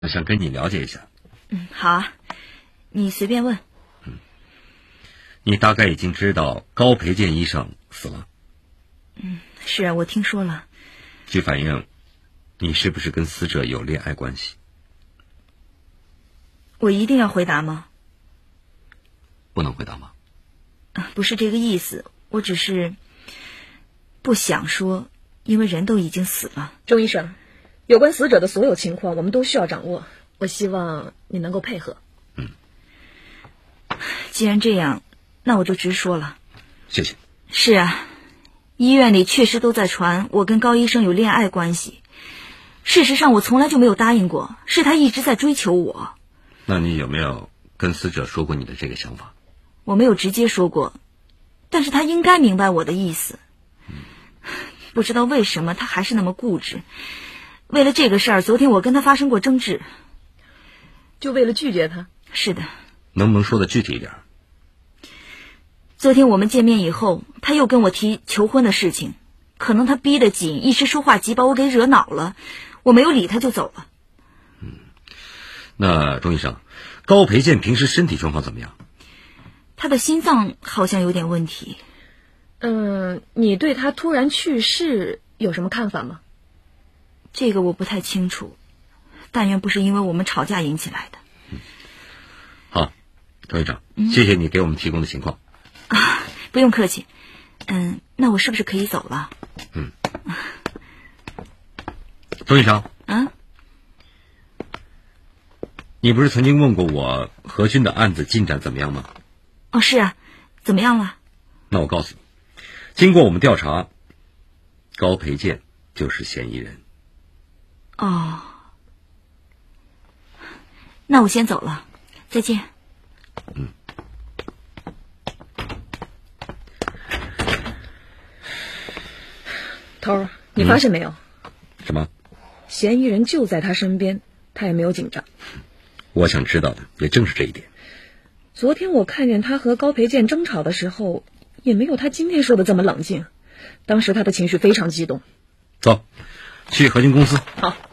我想跟你了解一下。 好啊，你随便问。 你大概已经知道高培建医生死了。 是啊，我听说了。 据反映，你是不是跟死者有恋爱关系？ 我一定要回答吗？ 不能回答吗？ 不是这个意思，我只是不想说，因为人都已经死了。 钟医生，有关死者的所有情况我们都需要掌握，我希望你能够配合。 既然这样，那我就直说了。 谢谢。 是啊，医院里确实都在传我跟高医生有恋爱关系，事实上我从来就没有答应过，是他一直在追求我。 那你有没有跟死者说过你的这个想法？ 我没有直接说过，但是他应该明白我的意思。不知道为什么他还是那么固执。为了这个事儿，昨天我跟他发生过争执。 就为了拒绝他？ 是的。 能不能说的具体一点？ 昨天我们见面以后，他又跟我提求婚的事情，可能他逼得紧，一时说话急把我给惹恼了，我没有理他就走了。 那钟医生，高培建平时身体状况怎么样？ 他的心脏好像有点问题。 你对他突然去世有什么看法吗？ 这个我不太清楚，但愿不是因为我们吵架引起来的。 好，钟医生，谢谢你给我们提供的情况。 不用客气。那我是不是可以走了？ 钟医生， 啊？ 你不是曾经问过我何军的案子进展怎么样吗？ 哦，是啊，怎么样了？ 那我告诉你，经过我们调查，高培建就是嫌疑人。 哦，那我先走了，再见。 头儿，你发现没有？ 什么？ 嫌疑人就在他身边，他也没有紧张。 我想知道的也正是这一点。 昨天我看见他和高培建争吵的时候，也没有他今天说的这么冷静。当时他的情绪非常激动。 走，去合金公司。 好。